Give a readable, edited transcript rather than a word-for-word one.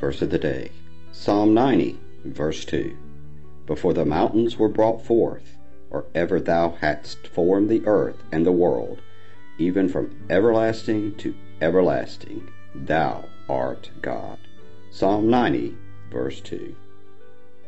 verse of the day. Psalm 90, verse 2. Before the mountains were brought forth, or ever thou hadst formed the earth and the world, even from everlasting to everlasting, thou art God. Psalm 90, verse 2.